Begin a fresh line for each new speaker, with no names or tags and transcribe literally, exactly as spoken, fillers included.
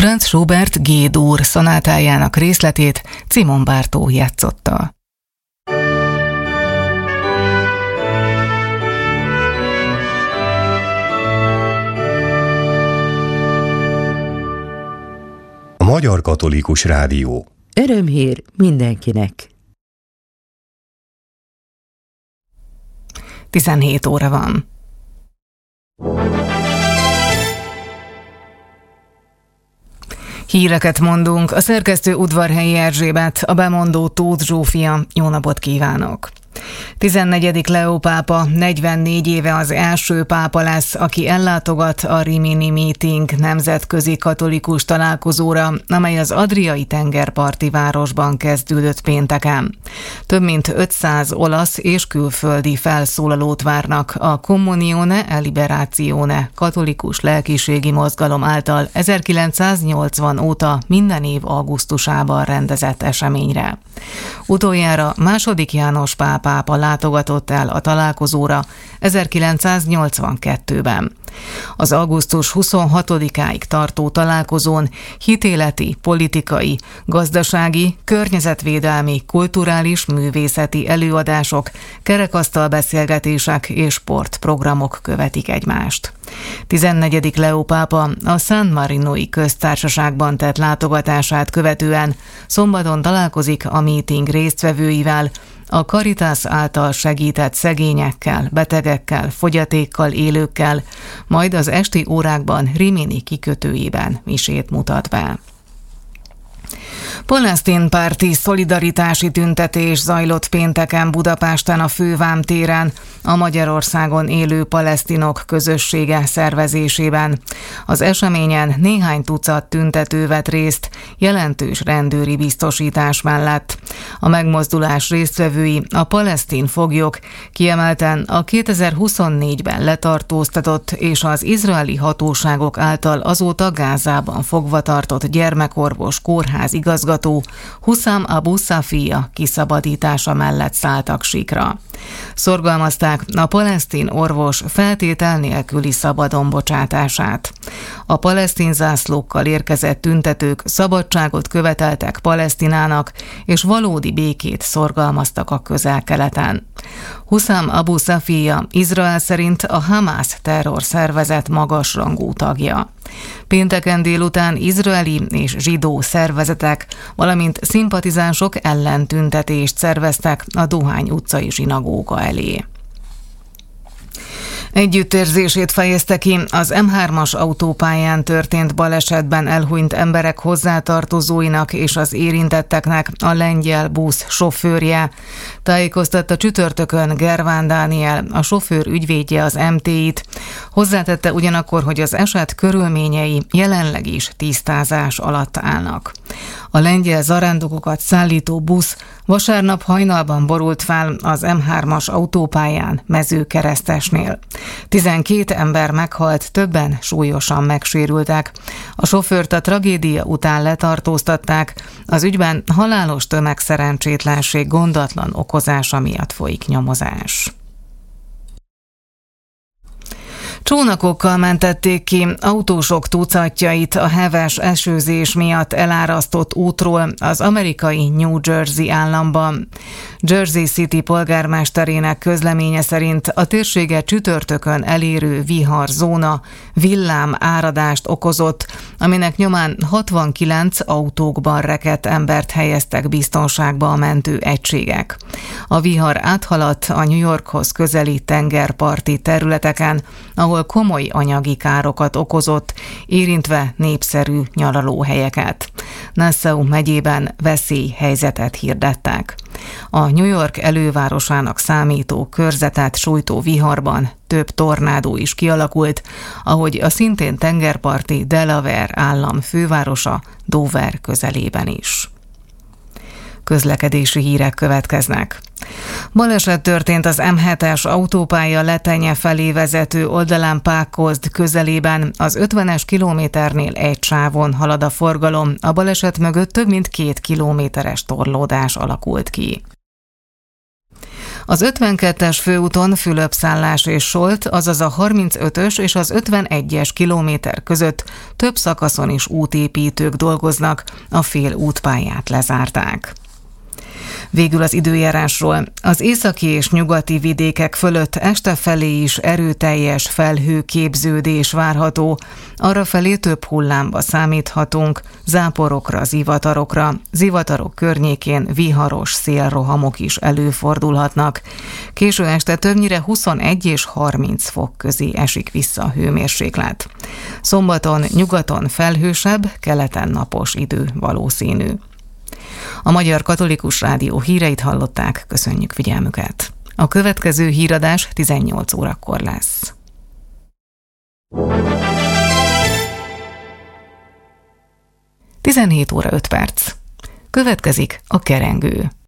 Franz Schubert G-dur szonátájának részletét Simon Bartók játszotta.
A Magyar Katolikus Rádió.
Örömhír mindenkinek.
tizenhét óra van. Híreket mondunk, a szerkesztő Udvarhelyi Erzsébet, a bemondó Tóth Zsófia. Jó napot kívánok! tizennegyedik Leó pápa negyvennégy éve az első pápa lesz, aki ellátogat a Rimini Meeting nemzetközi katolikus találkozóra, amely az adriai tengerparti városban kezdődött pénteken. Több mint ötszáz olasz és külföldi felszólalót várnak a Comunione e Liberazione katolikus lelkiségi mozgalom által ezerkilencszáznyolcvan óta minden év augusztusában rendezett eseményre. Utoljára második János Pál pápa látogatott el a találkozóra ezerkilencszáznyolcvankettőben. Az augusztus huszonhatodikáig tartó találkozón hitéleti, politikai, gazdasági, környezetvédelmi, kulturális, művészeti előadások, kerekasztalbeszélgetések és sportprogramok követik egymást. tizennegyedik Leó pápa a San Marinoi köztársaságban tett látogatását követően szombaton találkozik a meeting résztvevőivel, a Caritas által segített szegényekkel, betegekkel, fogyatékkal élőkkel, majd az esti órákban Rimini kikötőjében misét mutat be. Palesztin párti szolidaritási tüntetés zajlott pénteken Budapesten a Fővám téren a Magyarországon élő palesztinok közössége szervezésében. Az eseményen néhány tucat tüntető vett részt jelentős rendőri biztosítás mellett. A megmozdulás résztvevői a palesztin foglyok, kiemelten a kétezer-huszonnégyben letartóztatott és az izraeli hatóságok által azóta Gázában fogva tartott gyermekorvos kórház igazgató Huszam Abu Safia kiszabadítása mellett szálltak síkra. Szorgalmazták a palesztin orvos feltétel nélküli szabadon bocsátását. A palesztin zászlókkal érkezett tüntetők szabadságot követeltek Palesztinának, és valódi békét szorgalmaztak a Közel-Keleten. Huszam Abu Safia Izrael szerint a Hamász terrorszervezet magasrangú tagja. Pénteken délután izraeli és zsidó szervezetek, valamint szimpatizánsok ellen tüntetést szerveztek a Dohány utcai zsinagóga elé. Együttérzését fejezte ki az em hármas autópályán történt balesetben elhunyt emberek hozzátartozóinak és az érintetteknek a lengyel busz sofőrje. Tájékoztatta csütörtökön Gerván Dániel, a sofőr ügyvédje az em té i-t. Hozzátette ugyanakkor, hogy az eset körülményei jelenleg is tisztázás alatt állnak. A lengyel zarándokokat szállító busz vasárnap hajnalban borult fel az em hármas autópályán Mezőkeresztesnél. tizenkét ember meghalt, többen súlyosan megsérültek. A sofőrt a tragédia után letartóztatták, az ügyben halálos tömegszerencsétlenség gondatlan okozása miatt folyik nyomozás. Csónakokkal mentették ki autósok tucatjait a heves esőzés miatt elárasztott útról az amerikai New Jersey államban. Jersey City polgármesterének közleménye szerint a térséget csütörtökön elérő viharzóna villám áradást okozott, aminek nyomán hatvankilenc autókban rekedt embert helyeztek biztonságba a mentő egységek. A vihar áthaladt a New Yorkhoz közeli tengerparti területeken, ahol komoly anyagi károkat okozott, érintve népszerű nyaralóhelyeket. Nassau megyében veszélyhelyzetet hirdettek. A New York elővárosának számító körzetet sújtó viharban több tornádó is kialakult, ahogy a szintén tengerparti Delaware állam fővárosa Dover közelében is. Közlekedési hírek következnek. Baleset történt az em hetes autópálya Letenye felé vezető oldalán Pákozd közelében, az ötvenes kilométernél egy sávon halad a forgalom, a baleset mögött több mint két kilométeres torlódás alakult ki. Az ötvenkettes főúton Fülöp-Szállás és Solt, azaz a harmincötös és az ötvenegyes kilométer között több szakaszon is útépítők dolgoznak, a fél útpályát lezárták. Végül az időjárásról. Az északi és nyugati vidékek fölött este felé is erőteljes felhőképződés várható. Arrafelé több hullámba számíthatunk, záporokra, zivatarokra. Zivatarok környékén viharos szélrohamok is előfordulhatnak. Késő este többnyire huszonegy és harminc fok közé esik vissza a hőmérséklet. Szombaton nyugaton felhősebb, keleten napos idő valószínű. A Magyar Katolikus Rádió híreit hallották, köszönjük figyelmüket. A következő híradás tizennyolc órakor lesz. tizenhét óra öt perc. Következik a Kerengő.